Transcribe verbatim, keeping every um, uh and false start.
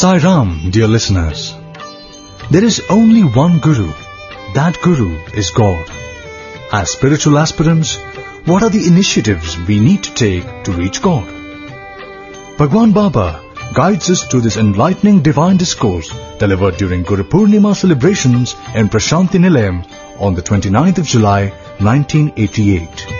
Sai Ram, dear listeners. There is only one Guru. That Guru is God. As spiritual aspirants, what are the initiatives we need to take to reach God? Bhagwan Baba guides us to this enlightening divine discourse delivered during Guru Purnima celebrations in Prashanti Nilayam on the twenty-ninth of July, nineteen eighty-eight.